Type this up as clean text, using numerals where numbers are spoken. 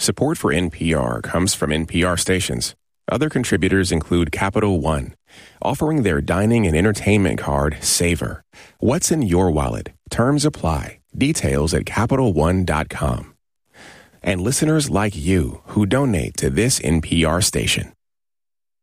Support for NPR comes from NPR stations. Other contributors include Capital One, offering their dining and entertainment card, Savor. What's in your wallet? Terms apply. Details at CapitalOne.com. And listeners like you who donate to this NPR station.